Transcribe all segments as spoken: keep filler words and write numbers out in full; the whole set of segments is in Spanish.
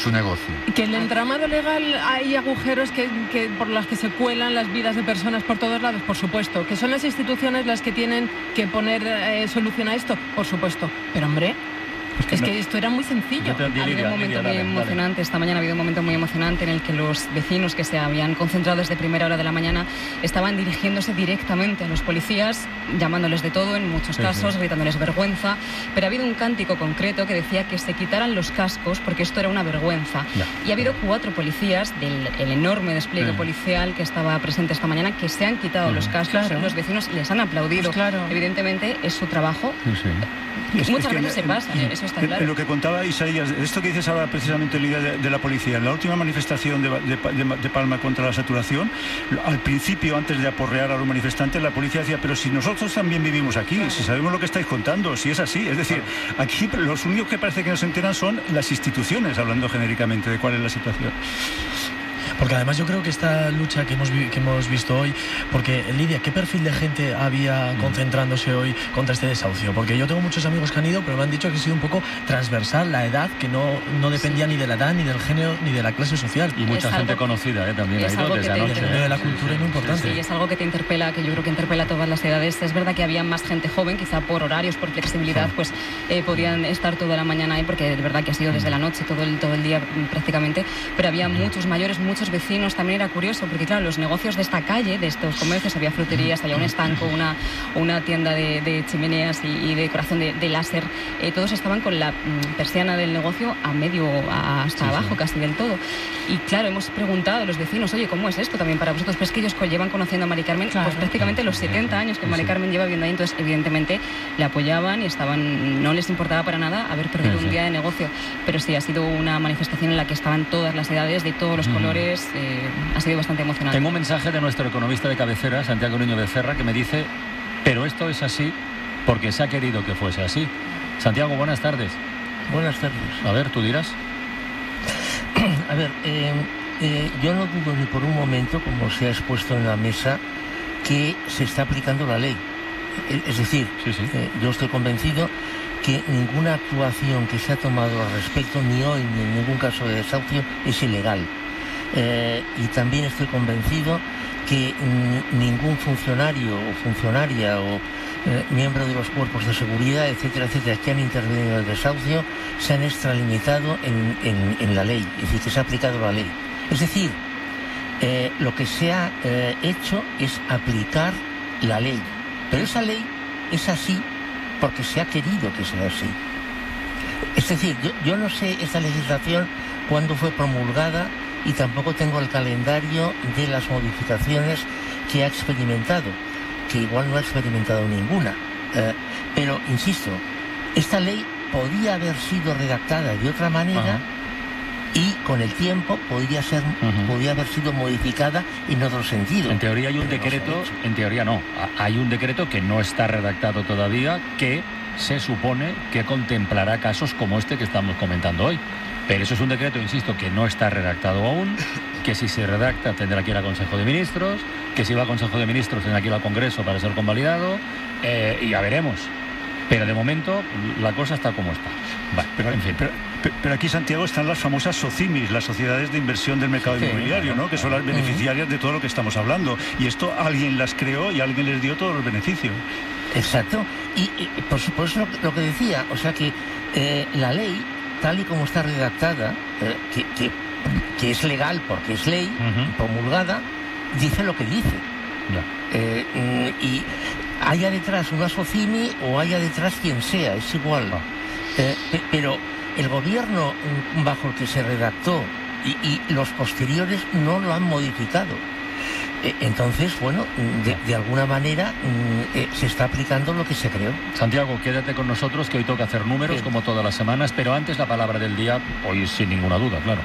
su negocio. Que en el entramado legal hay agujeros que, que por los que se cuelan las vidas de personas por todos lados, por supuesto. Que son las instituciones las que tienen que poner eh, solución a esto, por supuesto. Pero hombre... Es que, es que no. Esto era muy sencillo. Ha habido un momento muy emocionante, esta mañana ha habido un momento muy emocionante en el que los vecinos que se habían concentrado desde primera hora de la mañana estaban dirigiéndose directamente a los policías, llamándoles de todo en muchos casos, sí, sí. gritándoles vergüenza, pero ha habido un cántico concreto que decía que se quitaran los cascos porque esto era una vergüenza. No. Y ha habido cuatro policías del el enorme despliegue sí. policial que estaba presente esta mañana que se han quitado sí. los cascos, claro. los vecinos les han aplaudido. Pues claro. Evidentemente es su trabajo. Sí, sí. Es, Muchas es veces se pasa, ¿eh? Eso está claro. En lo que contaba Isaías, esto que dices ahora precisamente, Lidia, de, de la policía, en la última manifestación de, de, de, de Palma contra la saturación, al principio, antes de aporrear a los manifestantes, la policía decía, pero si nosotros también vivimos aquí, claro. si sabemos lo que estáis contando, si es así. Es decir, aquí los únicos que parece que no se enteran son las instituciones, hablando genéricamente de cuál es la situación. Porque además yo creo que esta lucha que hemos, vi- que hemos visto hoy, porque Lidia, ¿qué perfil de gente había concentrándose hoy contra este desahucio? Porque yo tengo muchos amigos que han ido, pero me han dicho que ha sido un poco transversal la edad, que no, no dependía sí. ni de la edad, ni del género, ni de la clase social. Y mucha es gente algo, conocida, ¿eh? También ha ido desde anoche. El medio de la cultura es muy importante. Sí, es algo que te interpela, que yo creo que interpela a todas las edades. Es verdad que había más gente joven, quizá por horarios, por flexibilidad, sí. pues eh, podían estar toda la mañana ahí, porque de verdad que ha sido desde la noche, todo el, todo el día prácticamente, pero había muchos mayores, muchos vecinos. También era curioso, porque claro, los negocios de esta calle, de estos comercios, había fruterías, había un estanco, una, una tienda de, de chimeneas y, y de decoración de, de láser, eh, todos estaban con la mm, persiana del negocio a medio, a, hasta sí, abajo, sí. casi del todo. Y claro, hemos preguntado a los vecinos, oye, ¿cómo es esto también para vosotros? Pues que ellos llevan conociendo a Mari Carmen claro. pues prácticamente los setenta años que Mari Carmen lleva viviendo ahí, entonces evidentemente le apoyaban y estaban, no les importaba para nada haber perdido sí, sí. un día de negocio, pero sí, ha sido una manifestación en la que estaban todas las edades, de todos los mm. colores, eh, ha sido bastante emocionante. Tengo un mensaje de nuestro economista de cabecera, Santiago Niño Becerra, que me dice, pero esto es así porque se ha querido que fuese así. Santiago, buenas tardes. Buenas tardes. A ver, tú dirás. A ver, eh, eh, yo no dudo ni por un momento, como se ha expuesto en la mesa, que se está aplicando la ley. Es decir, sí, sí. Eh, yo estoy convencido que ninguna actuación que se ha tomado al respecto, ni hoy ni en ningún caso de desahucio, es ilegal. Eh, y también estoy convencido que mm, ningún funcionario o funcionaria o eh, miembro de los cuerpos de seguridad, etcétera, etcétera, que han intervenido en el desahucio, se han extralimitado en, en, en la ley, es decir, que se ha aplicado la ley. Es decir, eh, lo que se ha eh, hecho es aplicar la ley, pero esa ley es así porque se ha querido que sea así. Es decir, yo, yo no sé esta legislación cuándo fue promulgada, y tampoco tengo el calendario de las modificaciones que ha experimentado, que igual no ha experimentado ninguna. Eh, pero, insisto, esta ley podía haber sido redactada de otra manera uh-huh. y con el tiempo podría ser, uh-huh. podría haber sido modificada en otro sentido. En teoría hay un decreto, no en teoría no, hay un decreto que no está redactado todavía, que se supone que contemplará casos como este que estamos comentando hoy. Pero eso es un decreto, insisto, que no está redactado aún, que si se redacta tendrá que ir al Consejo de Ministros, que si va al Consejo de Ministros tendrá que ir al Congreso para ser convalidado, eh, y ya veremos. Pero de momento la cosa está como está. Vale, pero, en fin. Pero, pero aquí, Santiago, están las famosas SOCIMIS, las sociedades de inversión del mercado sí, inmobiliario, claro, ¿no? Que son las beneficiarias de todo lo que estamos hablando. Y esto alguien las creó y alguien les dio todos los beneficios. Exacto. Y, y por supuesto lo, lo que decía, o sea que eh, la ley, tal y como está redactada, eh, que, que, que es legal porque es ley, uh-huh. promulgada, dice lo que dice. Yeah. Eh, y haya detrás una SOCIMI o haya detrás quien sea, es igual. Oh. Eh, pero el gobierno bajo el que se redactó y, y los posteriores no lo han modificado. Entonces, bueno, de, de alguna manera eh, se está aplicando lo que se creó. Santiago, quédate con nosotros, que hoy toca hacer números, Bien. como todas las semanas, pero antes la palabra del día, hoy sin ninguna duda, claro.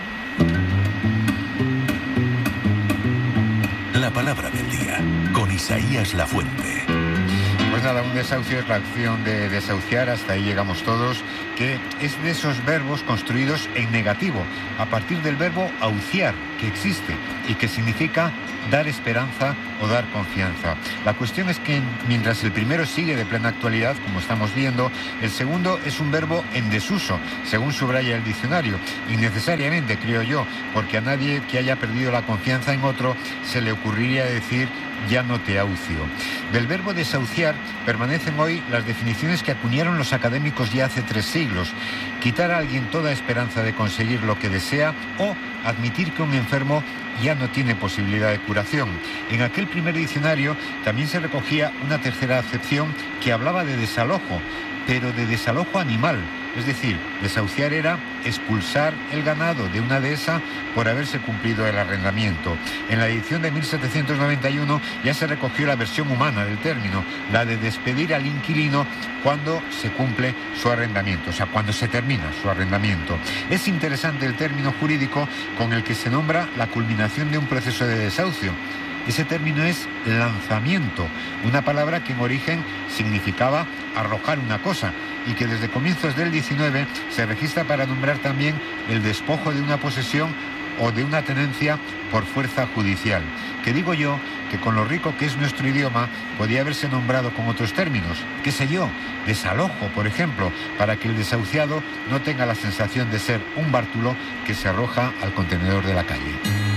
La palabra del día, con Isaías Lafuente. Pues nada, un desahucio es la acción de desahuciar, hasta ahí llegamos todos, que es de esos verbos construidos en negativo, a partir del verbo auciar, que existe y que significa dar esperanza o dar confianza. La cuestión es que mientras el primero sigue de plena actualidad, como estamos viendo, el segundo es un verbo en desuso, según subraya el diccionario, innecesariamente, creo yo, porque a nadie que haya perdido la confianza en otro se le ocurriría decir ya no te aucio. Del verbo desahuciar permanecen hoy las definiciones que acuñaron los académicos ya hace tres siglos: quitar a alguien toda esperanza de conseguir lo que desea o admitir que un enfermo ya no tiene posibilidad de curación. En aquel primer diccionario también se recogía una tercera acepción que hablaba de desalojo, pero de desalojo animal. Es decir, desahuciar era expulsar el ganado de una dehesa por haberse cumplido el arrendamiento. En la edición de mil setecientos noventa y uno ya se recogió la versión humana del término, la de despedir al inquilino cuando se cumple su arrendamiento, o sea, cuando se termina su arrendamiento. Es interesante el término jurídico con el que se nombra la culminación de un proceso de desahucio. Ese término es lanzamiento, una palabra que en origen significaba arrojar una cosa y que desde comienzos del diecinueve se registra para nombrar también el despojo de una posesión o de una tenencia por fuerza judicial. Que digo yo que con lo rico que es nuestro idioma podía haberse nombrado con otros términos, qué sé yo, desalojo, por ejemplo, para que el desahuciado no tenga la sensación de ser un bártulo que se arroja al contenedor de la calle.